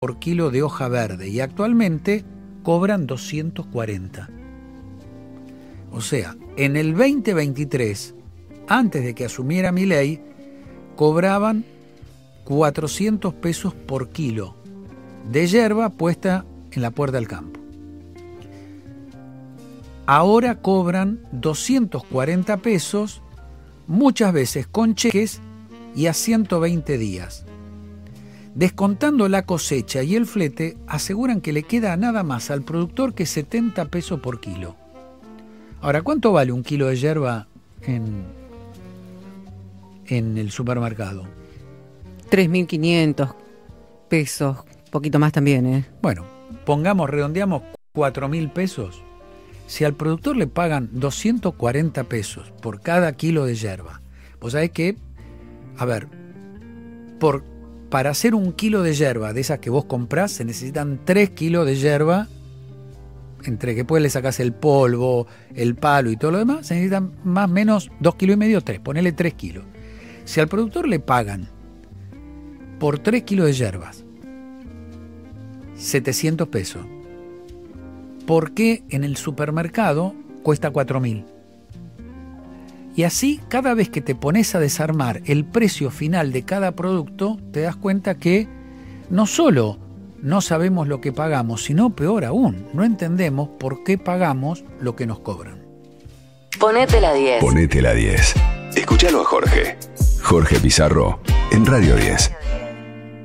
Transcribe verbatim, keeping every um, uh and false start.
por kilo de hoja verde y actualmente cobran doscientos cuarenta. O sea, en el veinte veintitrés, antes de que asumiera Milei, cobraban cuatrocientos pesos por kilo de yerba puesta en la puerta del campo. Ahora cobran doscientos cuarenta pesos, muchas veces con cheques y a ciento veinte días. Descontando la cosecha y el flete, aseguran que le queda nada más al productor que setenta pesos por kilo. Ahora, ¿cuánto vale un kilo de yerba en, en el supermercado? tres mil quinientos pesos, poquito más también, ¿eh? Bueno, pongamos, redondeamos cuatro mil pesos. Si al productor le pagan doscientos cuarenta pesos por cada kilo de yerba, vos sabés que, a ver, por, para hacer un kilo de yerba de esas que vos comprás, se necesitan tres kilos de yerba, entre que después le sacás el polvo, el palo y todo lo demás, se necesitan más o menos dos kilos y medio, tres, ponele tres kilos. Si al productor le pagan por tres kilos de yerbas setecientos pesos, ¿por qué en el supermercado cuesta cuatro mil? Y así, cada vez que te pones a desarmar el precio final de cada producto, te das cuenta que no solo no sabemos lo que pagamos, sino peor aún, no entendemos por qué pagamos lo que nos cobran. Ponete la diez. Ponete la diez. Escúchalo a Jorge. Jorge Pizarro en Radio diez.